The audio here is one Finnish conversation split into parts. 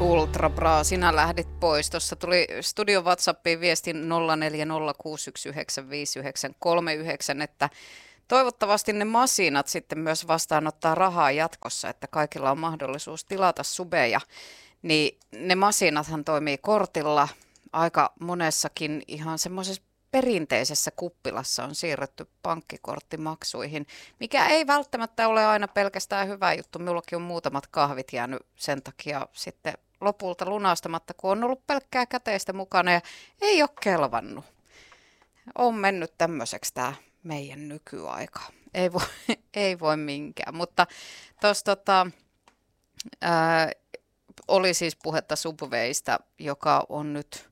Ultra Bra, sinä lähdit pois. Tuossa tuli studion WhatsAppiin viestin 0406165939, että toivottavasti ne masinat sitten myös vastaanottaa rahaa jatkossa, että kaikilla on mahdollisuus tilata subeja. Niin ne masinathan toimii kortilla. Aika monessakin ihan semmoisessa perinteisessä kuppilassa on siirretty pankkikorttimaksuihin, mikä ei välttämättä ole aina pelkästään hyvä juttu. Minullakin on muutamat kahvit jäänyt sen takia sitten lopulta lunastamatta, kun on ollut pelkkää käteistä mukana ja ei ole kelvannut. On mennyt tämmöiseksi tämä meidän nykyaika. Ei voi minkään, mutta tuossa oli siis puhetta Subwaysta, joka on nyt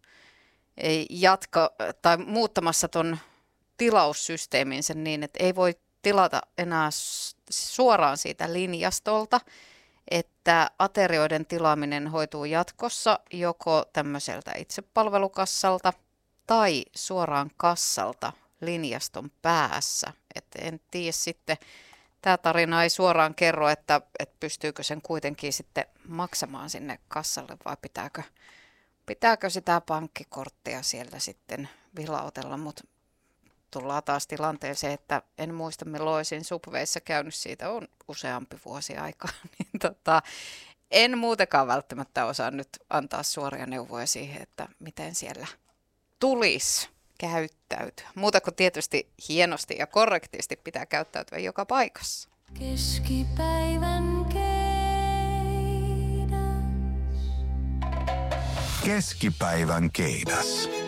muuttamassa ton tilaussysteeminsä niin, että ei voi tilata enää suoraan siitä linjastolta, että aterioiden tilaaminen hoituu jatkossa joko tämmöiseltä itsepalvelukassalta tai suoraan kassalta linjaston päässä. Et en tiedä sitten, tämä tarina ei suoraan kerro, että pystyykö sen kuitenkin sitten maksamaan sinne kassalle vai pitääkö sitä pankkikorttia siellä sitten vilautella, mutta tullaan taas tilanteeseen, että en muista milloin olisin Subwayssa käynyt, siitä on useampi vuosi aikaa, niin en muutenkaan välttämättä osaa nyt antaa suoria neuvoja siihen, että miten siellä tulisi käyttäytyä. Muuta kuin tietysti hienosti ja korrektisti pitää käyttäytyä joka paikassa. Keskipäivän keidas. Keskipäivän keidas.